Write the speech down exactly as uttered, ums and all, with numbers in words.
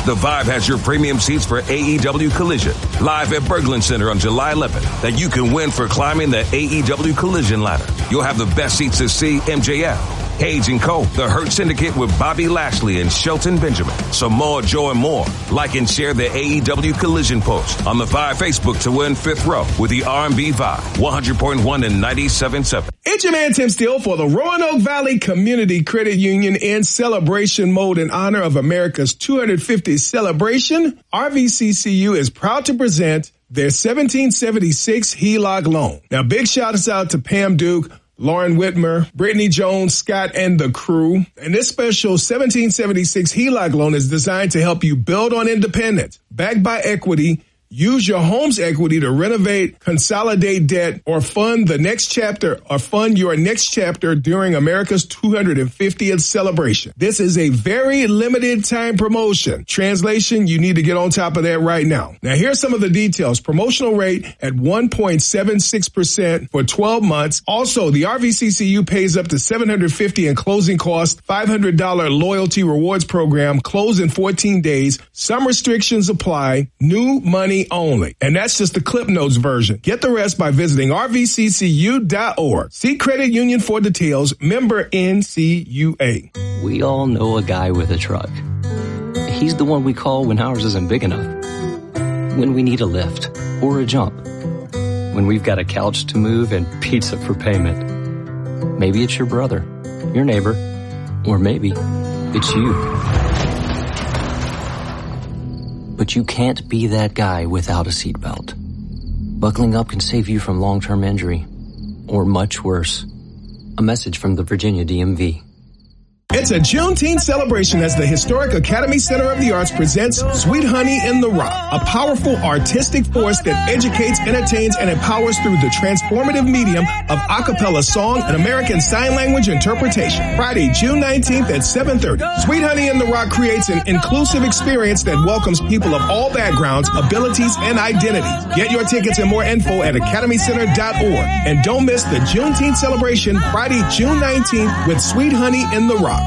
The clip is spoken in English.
The Vibe has your premium seats for A E W Collision, live at Berglund Center on July eleventh, that you can win for climbing the A E W Collision ladder. You'll have the best seats to see M J F, Cage and Co., The Hurt Syndicate with Bobby Lashley and Shelton Benjamin. Samoa Joe and more. Like and share the A E W Collision post on the Vibe Facebook to win fifth row with the R and B Vibe, one hundred point one and ninety-seven point seven. It's your man Tim Steele for the Roanoke Valley Community Credit Union in celebration mode in honor of America's two hundred fiftieth celebration. R V C C U is proud to present their seventeen seventy-six H E L O C loan. Now, big shout out to Pam Duke, Lauren Whitmer, Brittany Jones, Scott, and the crew. And this special seventeen seventy-six H E L O C loan is designed to help you build on independence, backed by equity. Use your home's equity to renovate, consolidate debt, or fund the next chapter or fund your next chapter during America's two hundred fiftieth celebration. This is a very limited time promotion. Translation, you need to get on top of that right now. Now, here's some of the details. Promotional rate at one point seven six percent for twelve months. Also, the R V C C U pays up to seven hundred fifty dollars in closing costs, five hundred dollars loyalty rewards program, close in fourteen days. Some restrictions apply. New money only. And that's just the Clip Notes version. Get the rest by visiting R V C C U dot org. See Credit Union for details. Member N C U A. We all know a guy with a truck. He's the one we call when ours isn't big enough. When we need a lift or a jump. When we've got a couch to move and pizza for payment. Maybe it's your brother, your neighbor, or maybe it's you. But you can't be that guy without a seatbelt. Buckling up can save you from long-term injury, or much worse. A message from the Virginia D M V. It's a Juneteenth celebration as the Historic Academy Center of the Arts presents Sweet Honey in the Rock, a powerful artistic force that educates, entertains, and empowers through the transformative medium of a cappella song and American Sign Language interpretation. Friday, June nineteenth at seven thirty. Sweet Honey in the Rock creates an inclusive experience that welcomes people of all backgrounds, abilities, and identities. Get your tickets and more info at academy center dot org. And don't miss the Juneteenth celebration Friday, June nineteenth with Sweet Honey in the Rock.